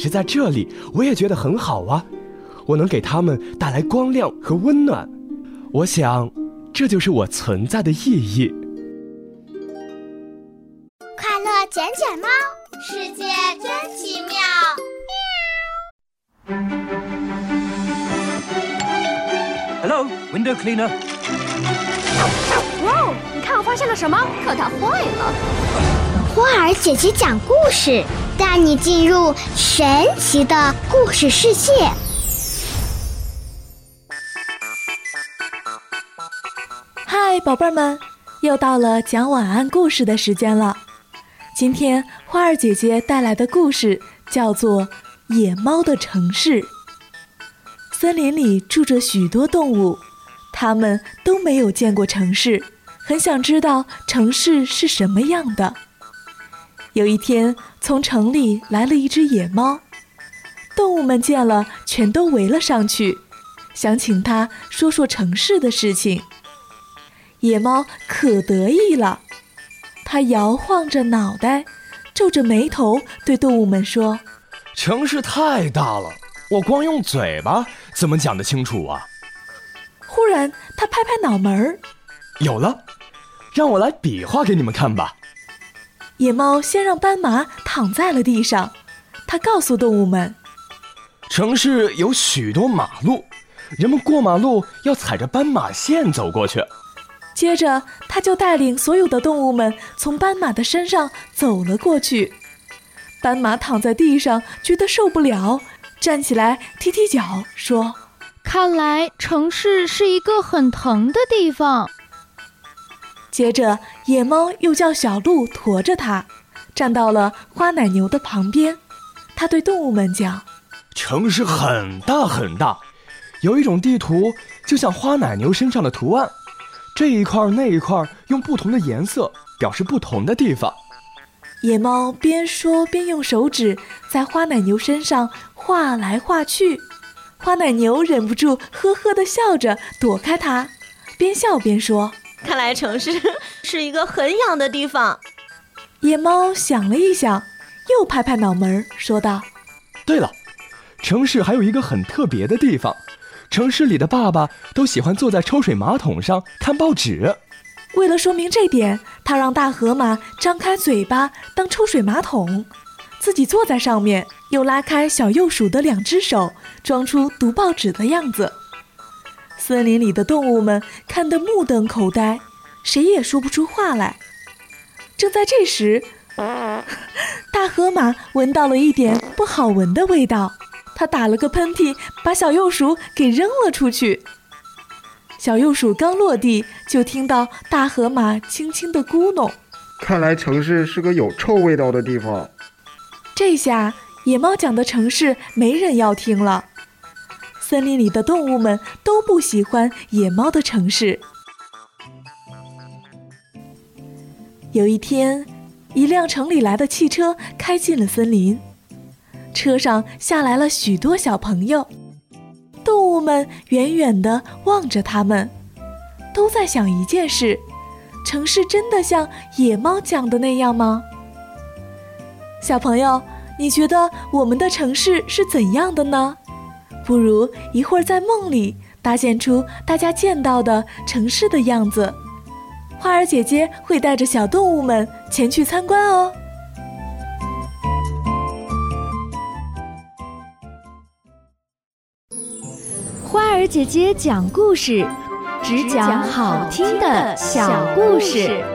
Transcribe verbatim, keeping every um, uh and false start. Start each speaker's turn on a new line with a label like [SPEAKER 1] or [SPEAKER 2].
[SPEAKER 1] 实在这里，我也觉得很好啊。我能给他们带来光亮和温暖，我想这就是我存在的意义。
[SPEAKER 2] 快乐捡捡猫，世界真奇妙。
[SPEAKER 3] Hello, window cleaner.
[SPEAKER 4] 哇，你看我发现了什么？可它坏了。
[SPEAKER 2] 花儿姐姐讲故事，带你进入神奇的故事世界。
[SPEAKER 5] 嗨，宝贝儿们，又到了讲晚安故事的时间了。今天花儿姐姐带来的故事叫做《野猫的城市》。森林里住着许多动物，它们都没有见过城市，很想知道城市是什么样的。有一天，从城里来了一只野猫，动物们见了全都围了上去，想请它说说城市的事情。野猫可得意了，它摇晃着脑袋，皱着眉头对动物们说：
[SPEAKER 1] 城市太大了，我光用嘴巴怎么讲得清楚啊？
[SPEAKER 5] 忽然他拍拍脑门儿，
[SPEAKER 1] 有了，让我来比划给你们看吧。
[SPEAKER 5] 野猫先让斑马躺在了地上，他告诉动物们：
[SPEAKER 1] 城市有许多马路，人们过马路要踩着斑马线走过去。
[SPEAKER 5] 接着他就带领所有的动物们从斑马的身上走了过去。斑马躺在地上觉得受不了，站起来踢踢脚说：
[SPEAKER 6] 看来城市是一个很疼的地方。
[SPEAKER 5] 接着野猫又叫小鹿驮着它，站到了花奶牛的旁边。他对动物们讲：
[SPEAKER 1] 城市很大很大，有一种地图就像花奶牛身上的图案，这一块那一块用不同的颜色表示不同的地方。
[SPEAKER 5] 野猫边说边用手指在花奶牛身上画来画去，花奶牛忍不住呵呵地笑着躲开它，边笑边说：
[SPEAKER 7] 看来城市是一个很痒的地方。
[SPEAKER 5] 野猫想了一想，又拍拍脑门说道：
[SPEAKER 1] 对了，城市还有一个很特别的地方，城市里的爸爸都喜欢坐在抽水马桶上看报纸。
[SPEAKER 5] 为了说明这点，他让大河马张开嘴巴当抽水马桶，自己坐在上面，又拉开小鼬鼠的两只手，装出读报纸的样子。森林里的动物们看得目瞪口呆，谁也说不出话来。正在这时，大河马闻到了一点不好闻的味道，他打了个喷嚏，把小鼬鼠给扔了出去。小鼬鼠刚落地，就听到大河马轻轻地咕哝：
[SPEAKER 8] 看来城市是个有臭味道的地方。
[SPEAKER 5] 这下野猫讲的城市没人要听了，森林里的动物们都不喜欢野猫的城市。有一天，一辆城里来的汽车开进了森林，车上下来了许多小朋友。动物们远远地望着他们，都在想一件事：城市真的像野猫讲的那样吗？小朋友，你觉得我们的城市是怎样的呢？不如一会儿在梦里搭建出大家见到的城市的样子。花儿姐姐会带着小动物们前去参观哦。
[SPEAKER 6] 花儿姐姐讲故事，只讲好听的小故事。